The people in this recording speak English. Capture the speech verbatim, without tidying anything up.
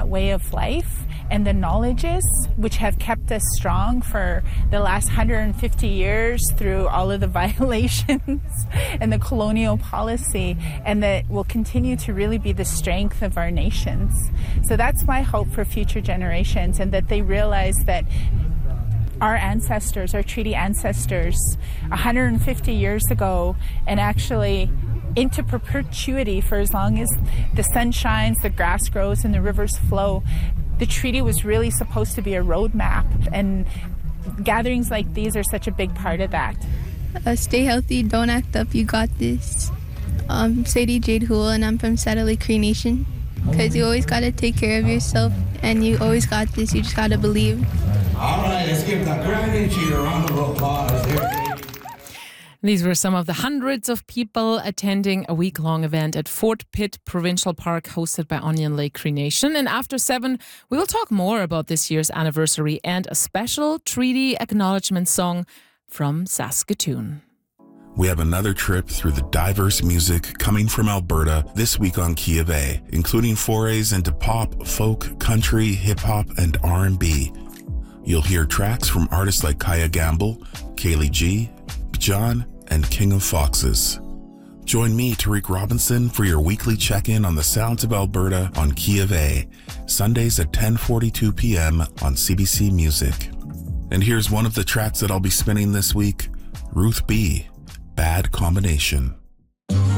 way of life and the knowledges which have kept us strong for the last one hundred fifty years through all of the violations and the colonial policy, and that will continue to really be the strength of our nations. So that's my hope for future generations, and that they realize that our ancestors, our treaty ancestors, one hundred fifty years ago, and actually into perpetuity for as long as the sun shines, the grass grows, and the rivers flow. The treaty was really supposed to be a roadmap, and gatherings like these are such a big part of that. Uh, stay healthy, don't act up, you got this. Um, Sadie Jade Hool, and I'm from Saddle Lake Cree Nation. Because you always got to take care of yourself, and you always got this, you just got to believe. All right, let's give the Granny Cheer a round of applause here. These were some of the hundreds of people attending a week-long event at Fort Pitt Provincial Park hosted by Onion Lake Cree Nation. And after seven, we will talk more about this year's anniversary and a special treaty acknowledgement song from Saskatoon. We have another trip through the diverse music coming from Alberta this week on Key of A, including forays into pop, folk, country, hip-hop, and R and B. You'll hear tracks from artists like Kaya Gamble, Kaylee G, John, and King of Foxes. Join me, Tariq Robinson, for your weekly check-in on the sounds of Alberta on Key of A, Sundays at ten forty-two p.m. on C B C Music. And here's one of the tracks that I'll be spinning this week, Ruth B., Bad Combination.